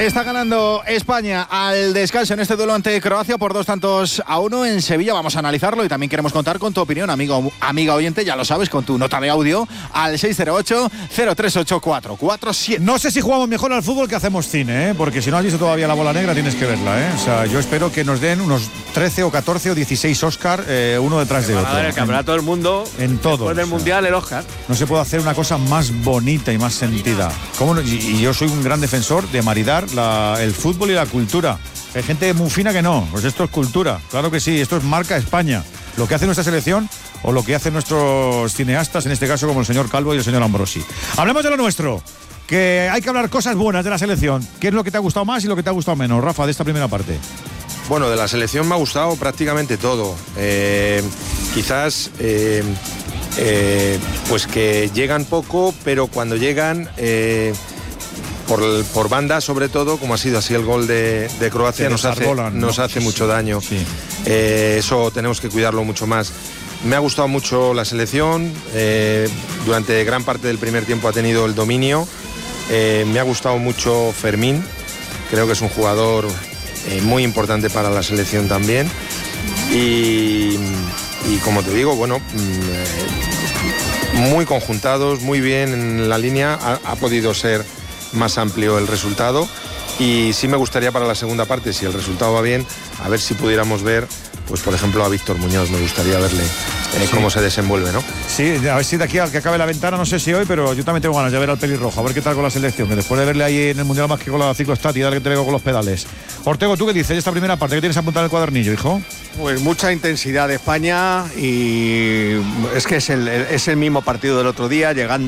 Está ganando España al descanso en este duelo ante Croacia por 2-1 en Sevilla. Vamos a analizarlo y también queremos contar con tu opinión, amiga oyente, ya lo sabes, con tu nota de audio al 608-038447. No sé si jugamos mejor al fútbol que hacemos cine, ¿eh? Porque si no has visto todavía La Bola Negra tienes que verla, ¿eh? O sea, yo espero que nos den unos 13 o 14 o 16 Oscar, uno detrás de otro. Van a dar el campeonato del mundo en todo. Después del mundial, el Oscar. No se puede hacer una cosa más bonita y más sentida. ¿Cómo no? Y yo soy un gran defensor de maridar el fútbol y la cultura. Hay gente muy fina que no, pues esto es cultura, claro que sí, esto es marca España. Lo que hace nuestra selección o lo que hacen nuestros cineastas, en este caso como el señor Calvo y el señor Ambrosi. Hablemos de lo nuestro, que hay que hablar cosas buenas de la selección. ¿Qué es lo que te ha gustado más y lo que te ha gustado menos, Rafa, de esta primera parte? Bueno, de la selección me ha gustado prácticamente todo. Quizás pues que llegan poco, pero cuando llegan por banda, sobre todo, como ha sido así el gol de Croacia, nos hace mucho daño. Sí. Eso tenemos que cuidarlo mucho más. Me ha gustado mucho la selección. Durante gran parte del primer tiempo ha tenido el dominio. Me ha gustado mucho Fermín. Creo que es un jugador muy importante para la selección también. Y como te digo, bueno, muy conjuntados, muy bien en la línea. Ha podido ser más amplio el resultado y sí me gustaría para la segunda parte, si el resultado va bien, a ver si pudiéramos ver, pues por ejemplo a Víctor Muñoz, me gustaría verle cómo se desenvuelve, ¿no? Sí, a ver si de aquí al que acabe la ventana, no sé si hoy, pero yo también tengo ganas de ver al pelirrojo, a ver qué tal con la selección, que después de verle ahí en el Mundial más que con la ciclostática, que te veo con los pedales. Ortego, ¿tú qué dices de esta primera parte? ¿Qué tienes apuntado en el cuadernillo, hijo? Pues mucha intensidad de España y es que es el mismo partido del otro día, llegando